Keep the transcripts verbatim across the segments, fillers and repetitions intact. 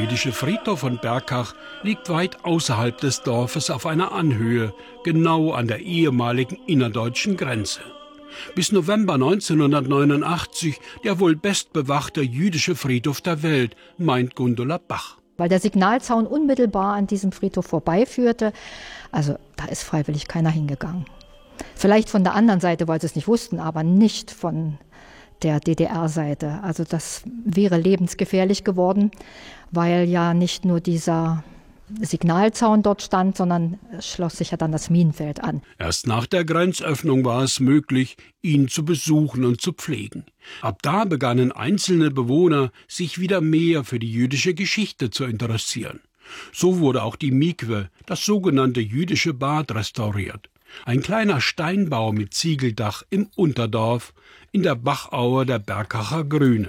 jüdische Friedhof von Berkach liegt weit außerhalb des Dorfes auf einer Anhöhe, genau an der ehemaligen innerdeutschen Grenze. Bis November neunzehnhundertneunundachtzig der wohl bestbewachte jüdische Friedhof der Welt, meint Gundula Bach. Weil der Signalzaun unmittelbar an diesem Friedhof vorbeiführte. Also da ist freiwillig keiner hingegangen. Vielleicht von der anderen Seite, weil sie es nicht wussten, aber nicht von der D D R-Seite. Also das wäre lebensgefährlich geworden, weil ja nicht nur dieser Signalzaun dort stand, sondern es schloss sich ja dann das Minenfeld an. Erst nach der Grenzöffnung war es möglich, ihn zu besuchen und zu pflegen. Ab da begannen einzelne Bewohner, sich wieder mehr für die jüdische Geschichte zu interessieren. So wurde auch die Mikwe, das sogenannte jüdische Bad, restauriert. Ein kleiner Steinbau mit Ziegeldach im Unterdorf in der Bachaue der Berkacher Grüne.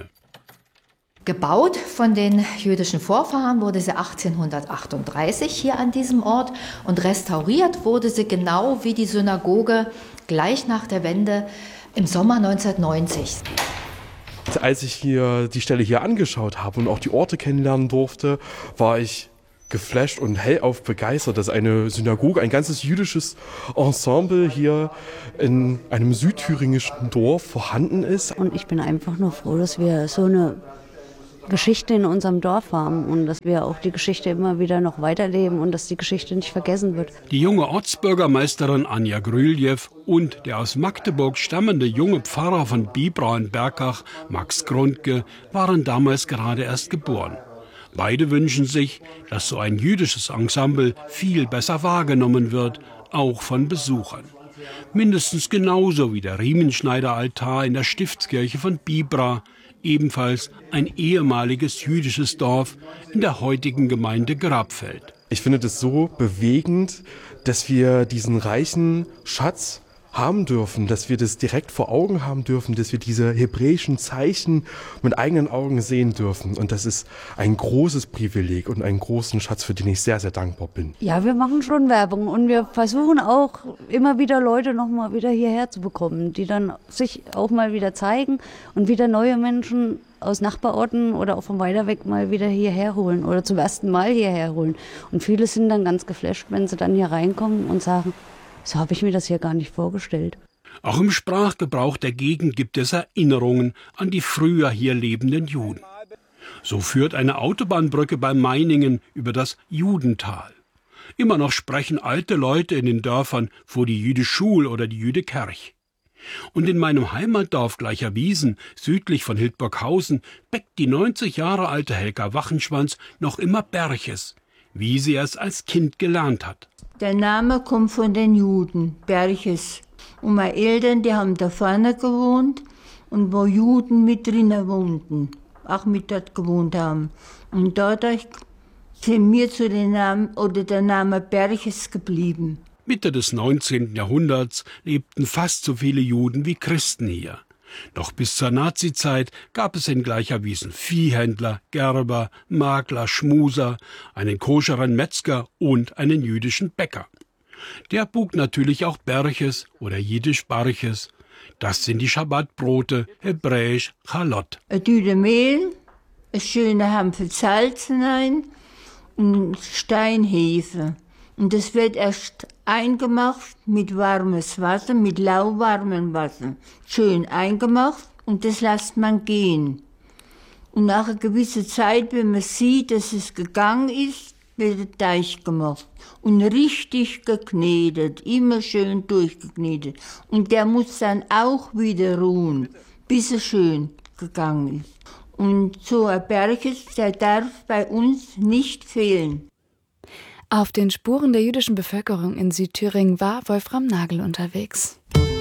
Gebaut von den jüdischen Vorfahren wurde sie achtzehnhundertachtunddreißig hier an diesem Ort und restauriert wurde sie genau wie die Synagoge gleich nach der Wende im Sommer neunzehnhundertneunzig. Als ich hier die Stelle hier angeschaut habe und auch die Orte kennenlernen durfte, war ich geflasht und hellauf begeistert, dass eine Synagoge, ein ganzes jüdisches Ensemble hier in einem südthüringischen Dorf vorhanden ist. Und ich bin einfach nur froh, dass wir so eine Geschichte in unserem Dorf haben und dass wir auch die Geschichte immer wieder noch weiterleben und dass die Geschichte nicht vergessen wird. Die junge Ortsbürgermeisterin Anja Grüljew und der aus Magdeburg stammende junge Pfarrer von Bibra in Berkach, Max Grundke, waren damals gerade erst geboren. Beide wünschen sich, dass so ein jüdisches Ensemble viel besser wahrgenommen wird, auch von Besuchern. Mindestens genauso wie der Riemenschneider-Altar in der Stiftskirche von Bibra, ebenfalls ein ehemaliges jüdisches Dorf in der heutigen Gemeinde Grabfeld. Ich finde das so bewegend, dass wir diesen reichen Schatz haben dürfen, dass wir das direkt vor Augen haben dürfen, dass wir diese hebräischen Zeichen mit eigenen Augen sehen dürfen. Und das ist ein großes Privileg und einen großen Schatz, für den ich sehr, sehr dankbar bin. Ja, wir machen schon Werbung und wir versuchen auch immer wieder Leute noch mal wieder hierher zu bekommen, die dann sich auch mal wieder zeigen und wieder neue Menschen aus Nachbarorten oder auch von weiter weg mal wieder hierher holen oder zum ersten Mal hierher holen. Und viele sind dann ganz geflasht, wenn sie dann hier reinkommen und sagen, so habe ich mir das hier gar nicht vorgestellt. Auch im Sprachgebrauch der Gegend gibt es Erinnerungen an die früher hier lebenden Juden. So führt eine Autobahnbrücke bei Meiningen über das Judental. Immer noch sprechen alte Leute in den Dörfern vor die Jüde Schul oder die Jüde Kerch. Und in meinem Heimatdorf Gleicherwiesen, südlich von Hildburghausen, bäckt die neunzig Jahre alte Helga Wachenschwanz noch immer Berches, wie sie es als Kind gelernt hat. Der Name kommt von den Juden, Berches. Und meine Eltern, die haben da vorne gewohnt und wo Juden mit drinnen wohnten, auch mit dort gewohnt haben. Und dadurch sind wir zu den Namen oder der Name Berches geblieben. Mitte des neunzehnten Jahrhunderts lebten fast so viele Juden wie Christen hier. Doch bis zur Nazizeit gab es in Gleicherwiesen Viehhändler, Gerber, Makler, Schmuser, einen koscheren Metzger und einen jüdischen Bäcker. Der bug natürlich auch Berches oder jiddisch Barches. Das sind die Schabbatbrote, hebräisch Chalot. Eine Tüte Mehl, eine schöne Hampel Salz hinein und Steinhefe. Und das wird erst eingemacht mit warmes Wasser, mit lauwarmem Wasser. Schön eingemacht und das lässt man gehen. Und nach einer gewissen Zeit, wenn man sieht, dass es gegangen ist, wird der Teig gemacht. Und richtig geknetet, immer schön durchgeknetet. Und der muss dann auch wieder ruhen, bis er schön gegangen ist. Und so ein Berges, der darf bei uns nicht fehlen. Auf den Spuren der jüdischen Bevölkerung in Südthüringen war Wolfram Nagel unterwegs.